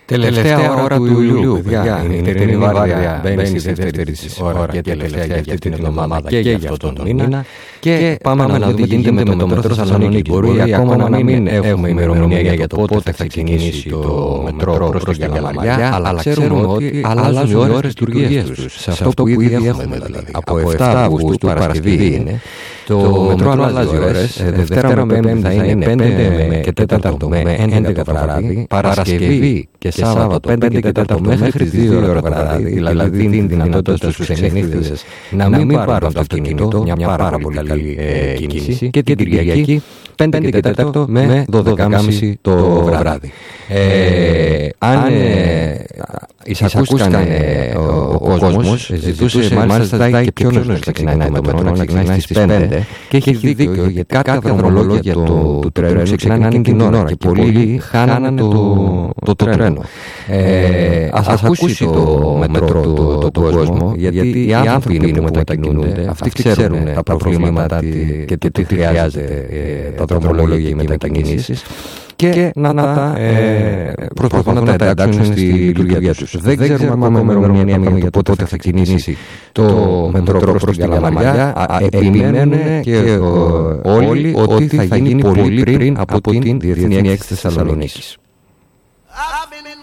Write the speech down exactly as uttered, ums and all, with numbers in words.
Τελευταία ώρα του Ιουλίου, παιδιά, η νυχτερινή βάρδια μπαίνει στη δεύτερη της ώρα και τελευταία για αυτή την εβδομάδα και για αυτόν τον μήνα και πάμε να δούμε τι γίνεται με το μετρό Θεσσαλονίκη. Μπορεί ακόμα να μην έχουμε ημερομηνία για το πότε θα ξεκινήσει το μετρό προς την Καλαμαριά, αλλά ξέρουμε ότι αλλάζουν οι ώρες λειτουργίας τους. Σε αυτό που ήδη έχουμε δηλαδή. Από εφτά Αυγούστου, Παρασκευή είναι, το μετρό αλλάζει ώρες. Δευτέρα με Πέμπτη θα είναι πέντε και τέταρτο με έντεκα το βράδυ, Παρασκευή και Σάββατο πέντε και τέταρτο μέχρι τις δύο ώρα το βράδυ, δηλαδή δίνει τη δυνατότητα στους ξενύχτες να μην πάρουν το αυτοκίνητο, μια πάρα πολύ καλή κίνηση, και την Κυριακή πέντε και τέταρτο με δώδεκα και μισή το βράδυ. Ε, αν ε, εισακούσκανε ο, ο κόσμος, ζητούσε μάλιστα ζητάει και πιο νωρίς ξεκινάει το μετρό, να ξεκινάει στις πέντε, και έχει δίκιο, γιατί κάποια δρομολόγια του, του τρένου ξεκινάνε εκείνη την ώρα και πολλοί χάνανε το, το τρένο. Ε, ας, ας ακούσει το μετρό το, το, το κόσμο, γιατί οι άνθρωποι είναι που μετακινούνται, αυτοί ξέρουν τα προβλήματα και, και τι χρειάζεται τα δρομολόγια και οι μετακινήσεις, και να τα ε, προσπαθούν να τα εντάξουν στη λειτουργία τους. Δεν ξέρουμε ακόμα ημερομηνία για το πότε θα ξεκινήσει το μετρό προς την Καλαμαριά. Επιμένουν και όλοι ότι θα γίνει πολύ πριν από την Διεθνή Έκθεση Θεσσαλονίκης.